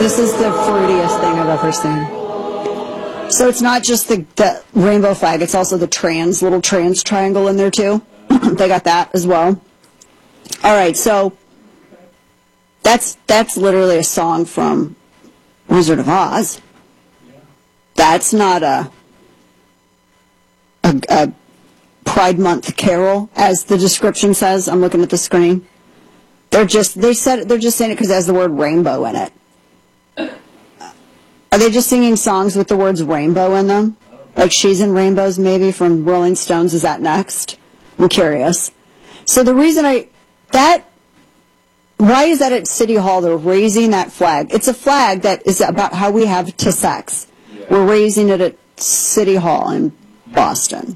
This is the fruitiest thing I've ever seen. So it's not just the rainbow flag, it's also the little trans triangle in there too. They got that as well. All right, so that's literally a song from Wizard of Oz. That's not a Pride Month carol, as the description says. I'm looking at the screen. They're just saying it because it has the word rainbow in it. Are they just singing songs with the words rainbow in them? Like She's in Rainbows, maybe, from Rolling Stones? Is that next? I'm curious. So the reason why is that at City Hall they're raising that flag? It's a flag that is about how we have to sex. We're raising it at City Hall in Boston.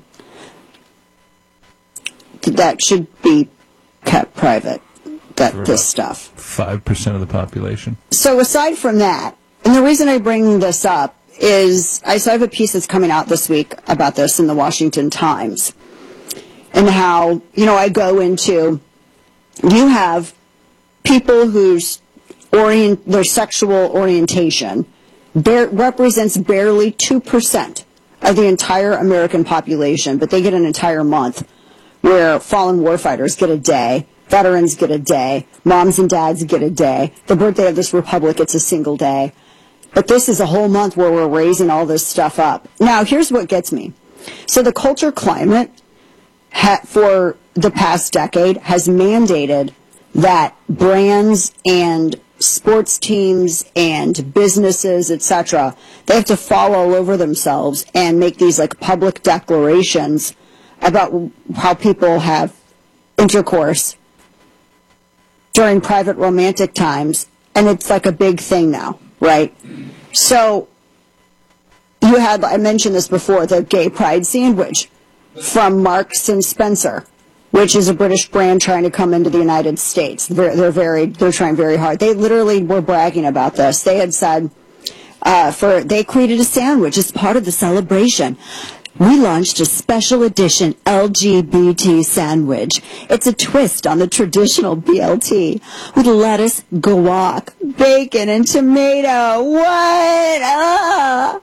That should be kept private, this stuff. 5% of the population. So aside from that, and the reason I bring this up is I have a piece that's coming out this week about this in the Washington Times, and how, I go into, you have people whose their sexual orientation represents barely 2% of the entire American population, but they get an entire month where fallen warfighters get a day, veterans get a day, moms and dads get a day, the birthday of this republic, it's a single day. But this is a whole month where we're raising all this stuff up. Now, here's what gets me. So the culture climate for the past decade has mandated that brands and sports teams and businesses, etc., they have to fall all over themselves and make these like public declarations about how people have intercourse during private romantic times, and it's like a big thing now, right? So you had, I mentioned this before, the gay pride sandwich from Marks and Spencer, which is a British brand trying to come into the United States. They're trying very hard. They literally were bragging about this. They had said, they created a sandwich as part of the celebration. We launched a special edition LGBT sandwich. It's a twist on the traditional BLT with lettuce, guac, bacon, and tomato. What?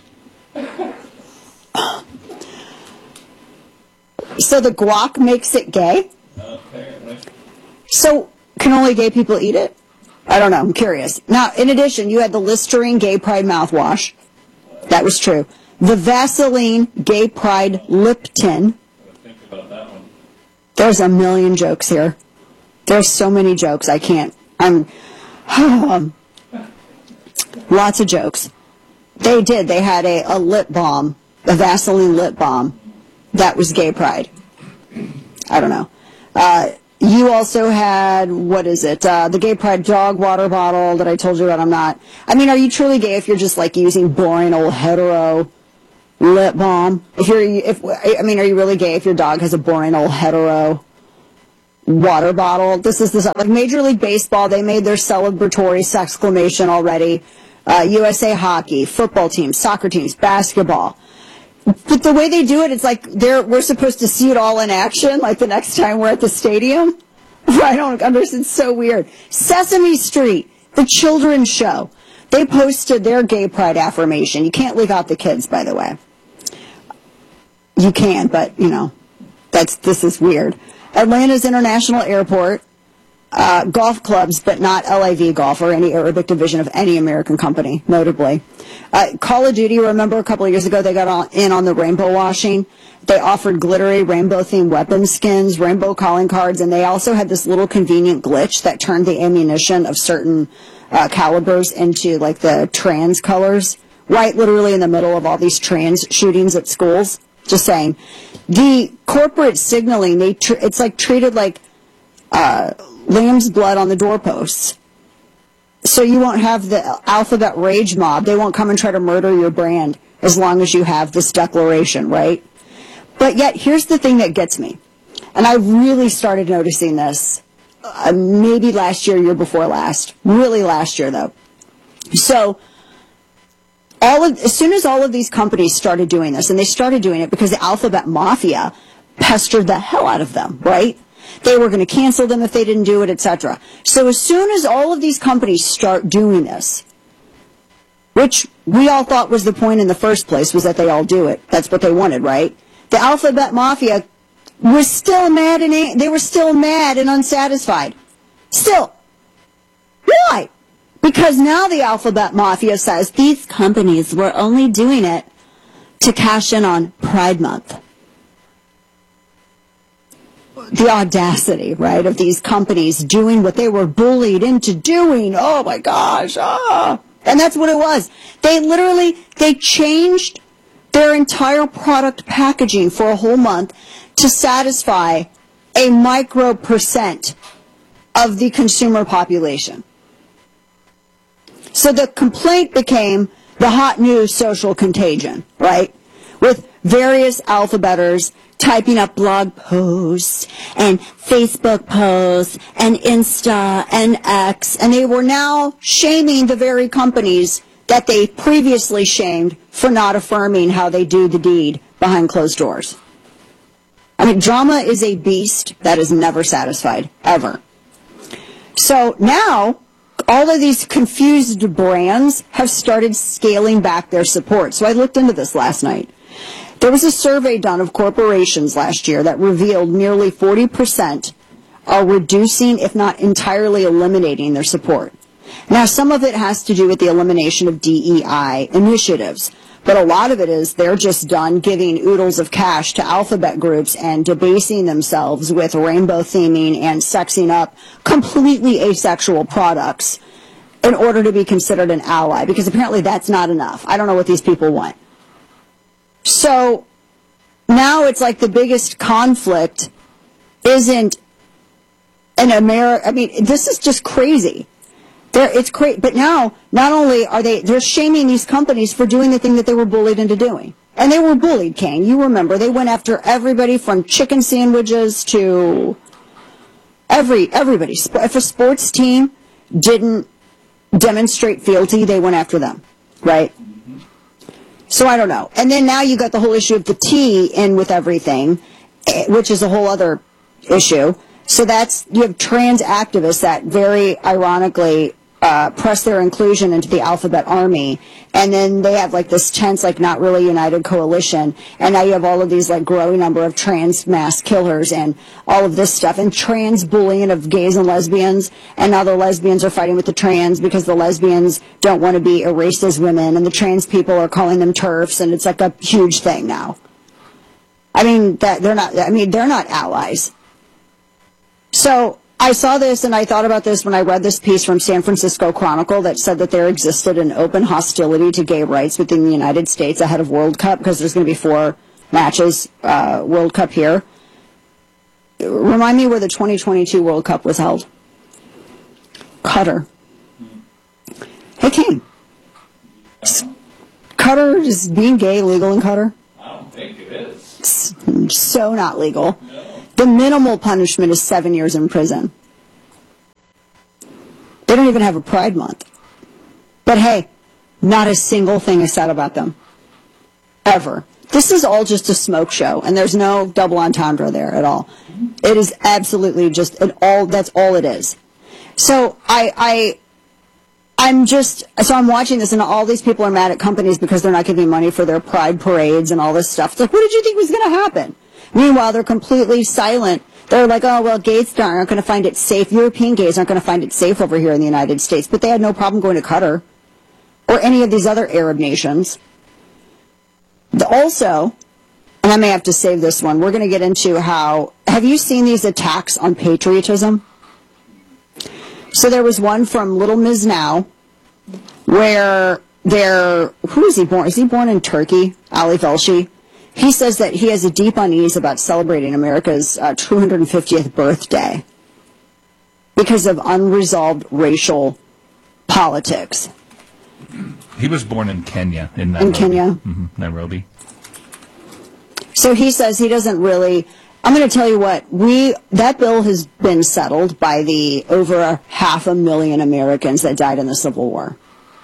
So the guac makes it gay? So can only gay people eat it? I don't know. I'm curious. Now, in addition, you had the Listerine Gay Pride mouthwash. That was true. The Vaseline Gay Pride lip tint. Think about that one. There's a million jokes here. There's so many jokes. I can't. Lots of jokes. They did. They had a lip balm, a Vaseline lip balm. That was Gay Pride. I don't know. You also had, the Gay Pride dog water bottle that I told you about. I mean, are you truly gay if you're just like using boring old hetero lip balm? Are you really gay if your dog has a boring old hetero water bottle? Like Major League Baseball, they made their celebratory sexclamation already. USA Hockey, football teams, soccer teams, basketball. But the way they do it, it's like we're supposed to see it all in action, like the next time we're at the stadium. I don't understand. It's so weird. Sesame Street, the children's show, they posted their gay pride affirmation. You can't leave out the kids, by the way. You can, but, this is weird. Atlanta's International Airport, golf clubs, but not LIV Golf or any Arabic division of any American company, notably. Call of Duty, remember a couple of years ago they got in on the rainbow washing. They offered glittery rainbow-themed weapon skins, rainbow calling cards, and they also had this little convenient glitch that turned the ammunition of certain calibers into like the trans colors, right literally in the middle of all these trans shootings at schools. Just saying. The corporate signaling, it's like treated like lamb's blood on the doorposts. So you won't have the alphabet rage mob. They won't come and try to murder your brand as long as you have this declaration, right? But yet, here's the thing that gets me. And I really started noticing this maybe last year before last. Really last year, though. So as soon as all of these companies started doing this, and they started doing it because the alphabet mafia pestered the hell out of them, right? They were going to cancel them if they didn't do it, etc. So as soon as all of these companies start doing this, which we all thought was the point in the first place, was that they all do it. That's what they wanted, right? The Alphabet Mafia was still mad and they were still mad and unsatisfied. Still. Why? Because now the Alphabet Mafia says these companies were only doing it to cash in on Pride Month. The audacity, right, of these companies doing what they were bullied into doing. Oh my gosh. Ah. And that's what it was. They changed their entire product packaging for a whole month to satisfy a micro percent of the consumer population. So the complaint became the hot news social contagion, right? With various alphabeters typing up blog posts and Facebook posts and Insta and X, and they were now shaming the very companies that they previously shamed for not affirming how they do the deed behind closed doors. I mean, drama is a beast that is never satisfied, ever. So now, all of these confused brands have started scaling back their support. So I looked into this last night. There was a survey done of corporations last year that revealed nearly 40% are reducing, if not entirely eliminating, their support. Now, some of it has to do with the elimination of DEI initiatives, but a lot of it is they're just done giving oodles of cash to alphabet groups and debasing themselves with rainbow theming and sexing up completely asexual products in order to be considered an ally, because apparently that's not enough. I don't know what these people want. So now it's like the biggest conflict isn't in America. I mean, this is just crazy. It's crazy. But now, not only are they're shaming these companies for doing the thing that they were bullied into doing. And they were bullied, Kane. You remember. They went after everybody from chicken sandwiches to everybody. If a sports team didn't demonstrate fealty, they went after them, right? So I don't know. And then now you got the whole issue of the T in with everything, which is a whole other issue. So you have trans activists that very ironically press their inclusion into the alphabet army, and then they have like this tense, like not really united coalition, and now you have all of these like growing number of trans mass killers and all of this stuff, and trans bullying of gays and lesbians, and now the lesbians are fighting with the trans because the lesbians don't want to be erased as women, and the trans people are calling them TERFs, and it's like a huge thing now. I mean, they're not allies. So I saw this and I thought about this when I read this piece from San Francisco Chronicle that said that there existed an open hostility to gay rights within the United States ahead of World Cup, because there's going to be 4 matches, World Cup here. Remind me where the 2022 World Cup was held. Qatar. Hey, King. Qatar, is being gay legal in Qatar? I don't think it is. It's so not legal. No. The minimal punishment is 7 years in prison. They don't even have a Pride Month. But hey, not a single thing is said about them. Ever. This is all just a smoke show, and there's no double entendre there at all. It is absolutely just that's all it is. So I'm watching this, and all these people are mad at companies because they're not giving money for their pride parades and all this stuff. It's like, what did you think was going to happen? Meanwhile, they're completely silent. They're like, oh, well, gays aren't going to find it safe. European gays aren't going to find it safe over here in the United States. But they had no problem going to Qatar or any of these other Arab nations. Also, and I may have to save this one, we're going to get into have you seen these attacks on patriotism? So there was one from Little Ms. Now, where who is he born? Is he born in Turkey? Ali Velshi. He says that he has a deep unease about celebrating America's 250th birthday because of unresolved racial politics. He was born in Kenya. In Nairobi. In Kenya? Mm-hmm. Nairobi. So he says he doesn't really... I'm going to tell you what, that bill has been settled by the over 500,000 Americans that died in the Civil War.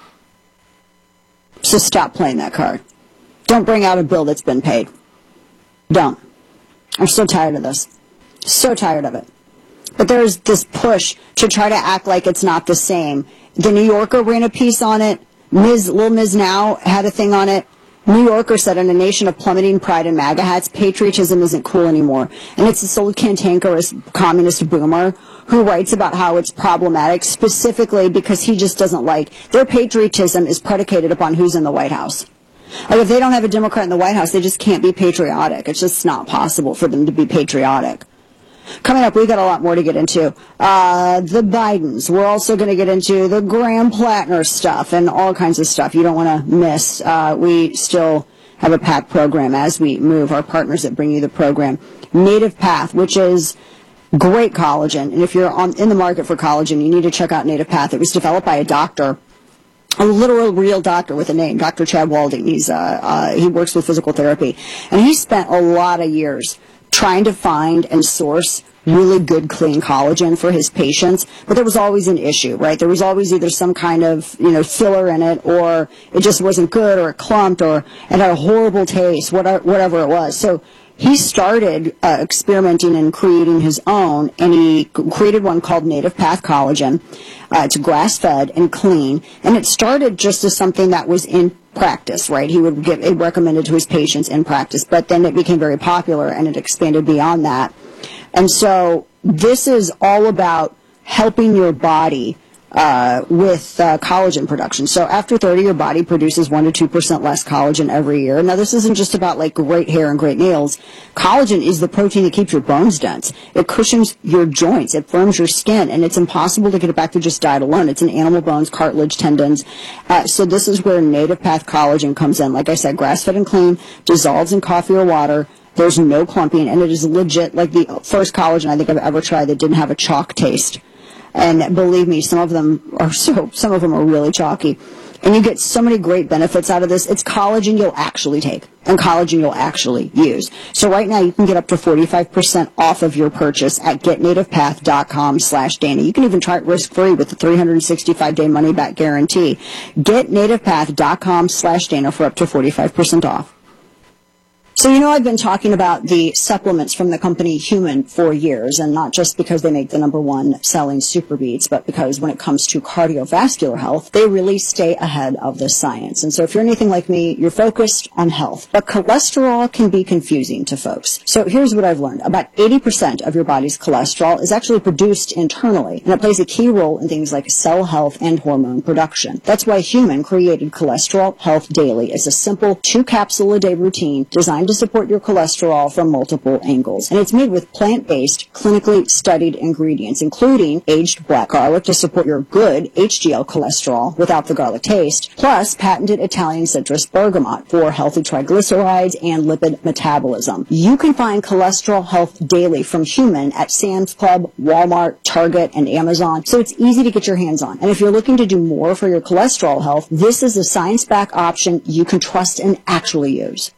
So stop playing that card. Don't bring out a bill that's been paid. Don't. I'm so tired of this. So tired of it. But there's this push to try to act like it's not the same. The New Yorker ran a piece on it. Lil Ms. Now had a thing on it. New Yorker said, in a nation of plummeting pride and MAGA hats, patriotism isn't cool anymore. And it's this old cantankerous communist boomer who writes about how it's problematic, specifically because he just doesn't like their patriotism is predicated upon who's in the White House. Like, if they don't have a Democrat in the White House, they just can't be patriotic. It's just not possible for them to be patriotic. Coming up, we got a lot more to get into. The Bidens. We're also going to get into the Graham Plattner stuff and all kinds of stuff you don't want to miss. We still have a packed program as we move. Our partners that bring you the program. Native Path, which is great collagen. And if you're in the market for collagen, you need to check out Native Path. It was developed by a doctor, a literal real doctor with a name, Dr. Chad Walding. He works with physical therapy. And he spent a lot of years trying to find and source really good, clean collagen for his patients, but there was always an issue, right? There was always either some kind of, filler in it, or it just wasn't good, or it clumped, or it had a horrible taste, whatever it was. So he started experimenting and creating his own, and he created one called Native Path Collagen. It's grass-fed and clean, and it started just as something that was in practice, right? He would give it recommended to his patients in practice, but then it became very popular, and it expanded beyond that. And so this is all about helping your body with collagen production. So after 30, your body produces 1 to 2% less collagen every year. Now, this isn't just about like great hair and great nails. Collagen is the protein that keeps your bones dense. It cushions your joints. It firms your skin, and it's impossible to get it back to just diet alone. It's in animal bones, cartilage, tendons. So this is where Native Path Collagen comes in. Like I said, grass-fed and clean, dissolves in coffee or water. There's no clumping, and it is legit like the first collagen I think I've ever tried that didn't have a chalk taste. And believe me, some of them are really chalky. And you get so many great benefits out of this. It's collagen you'll actually take and collagen you'll actually use. So right now you can get up to 45% off of your purchase at getnativepath.com/Dana. You can even try it risk-free with the 365-day money-back guarantee. Getnativepath.com/Dana for up to 45% off. So, I've been talking about the supplements from the company Human for years, and not just because they make the #1 selling Super Beats, but because when it comes to cardiovascular health, they really stay ahead of the science. And so if you're anything like me, you're focused on health. But cholesterol can be confusing to folks. So here's what I've learned. About 80% of your body's cholesterol is actually produced internally, and it plays a key role in things like cell health and hormone production. That's why Human created Cholesterol Health Daily. It's a simple 2-capsule-a-day routine designed to support your cholesterol from multiple angles. And it's made with plant-based, clinically studied ingredients, including aged black garlic to support your good HDL cholesterol without the garlic taste, plus patented Italian citrus bergamot for healthy triglycerides and lipid metabolism. You can find Cholesterol Health Daily from Human at Sam's Club, Walmart, Target, and Amazon, so it's easy to get your hands on. And if you're looking to do more for your cholesterol health, this is a science-backed option you can trust and actually use.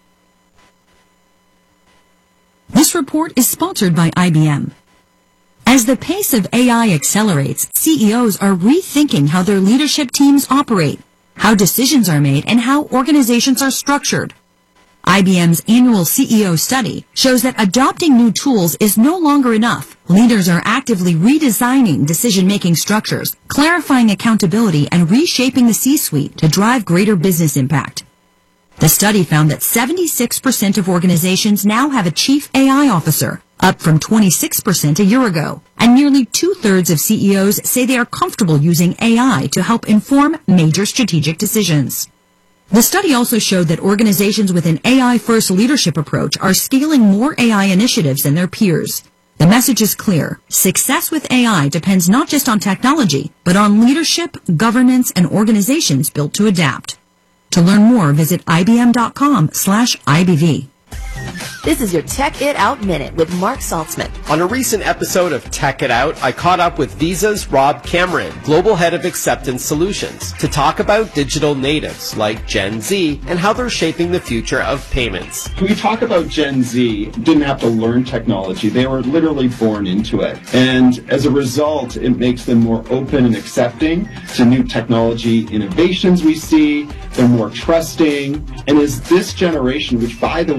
This report is sponsored by IBM. As the pace of AI accelerates, CEOs are rethinking how their leadership teams operate, how decisions are made, and how organizations are structured. IBM's annual CEO study shows that adopting new tools is no longer enough. Leaders are actively redesigning decision-making structures, clarifying accountability, and reshaping the C-suite to drive greater business impact. The study found that 76% of organizations now have a chief AI officer, up from 26% a year ago. And nearly 2/3 of CEOs say they are comfortable using AI to help inform major strategic decisions. The study also showed that organizations with an AI-first leadership approach are scaling more AI initiatives than their peers. The message is clear. Success with AI depends not just on technology, but on leadership, governance, and organizations built to adapt. To learn more, visit ibm.com/IBV. This is your Tech It Out Minute with Mark Saltzman. On a recent episode of Tech It Out, I caught up with Visa's Rob Cameron, Global Head of Acceptance Solutions, to talk about digital natives like Gen Z and how they're shaping the future of payments. When we talk about Gen Z, didn't have to learn technology. They were literally born into it. And as a result, it makes them more open and accepting to new technology innovations we see. They're more trusting. And as this generation, which by the way is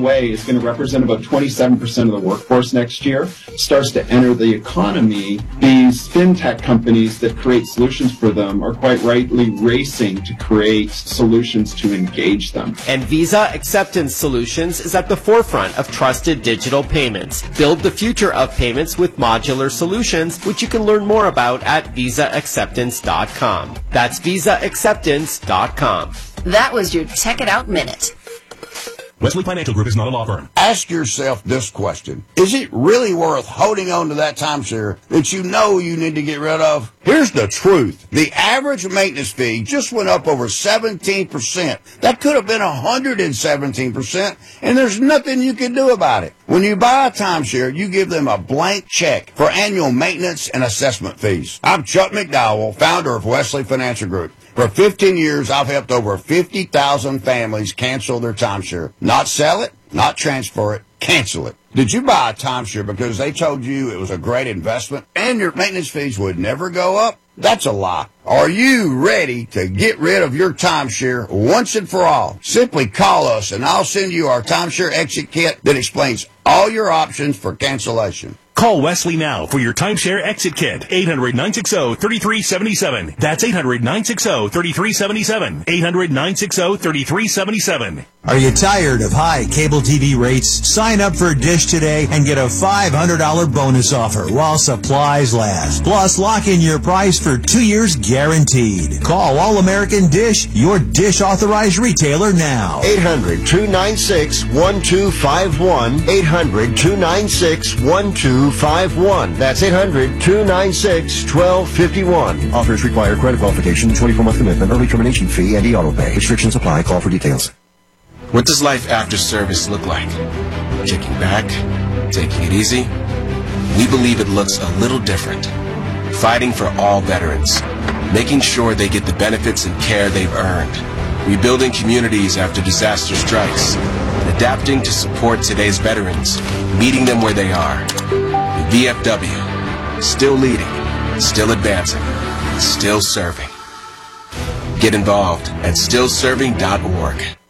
is going to represent about 27% of the workforce next year, starts to enter the economy, these fintech companies that create solutions for them are quite rightly racing to create solutions to engage them. And Visa Acceptance Solutions is at the forefront of trusted digital payments. Build the future of payments with modular solutions, which you can learn more about at visaacceptance.com. That's visaacceptance.com. That was your Tech It Out Minute. Wesley Financial Group is not a law firm. Ask yourself this question. Is it really worth holding on to that timeshare that you know you need to get rid of? Here's the truth. The average maintenance fee just went up over 17%. That could have been 117%, and there's nothing you can do about it. When you buy a timeshare, you give them a blank check for annual maintenance and assessment fees. I'm Chuck McDowell, founder of Wesley Financial Group. For 15 years, I've helped over 50,000 families cancel their timeshare. Not sell it, not transfer it, cancel it. Did you buy a timeshare because they told you it was a great investment and your maintenance fees would never go up? That's a lie. Are you ready to get rid of your timeshare once and for all? Simply call us and I'll send you our timeshare exit kit that explains all your options for cancellation. Call Wesley now for your timeshare exit kit. 800-960-3377. That's 800-960-3377. 800-960-3377. Are you tired of high cable TV rates? Sign up for Dish today and get a $500 bonus offer while supplies last. Plus, lock in your price for 2 years guaranteed. Call All American Dish, your Dish authorized retailer now. 800-296-1251. 800-296-1251. That's 800-296-1251. Offers require credit qualification, 24-month commitment, early termination fee, and e-auto pay. Restrictions apply. Call for details. What does life after service look like? Kicking back? Taking it easy? We believe it looks a little different. Fighting for all veterans. Making sure they get the benefits and care they've earned. Rebuilding communities after disaster strikes. And adapting to support today's veterans. Meeting them where they are. The VFW. Still leading. Still advancing. Still serving. Get involved at stillserving.org.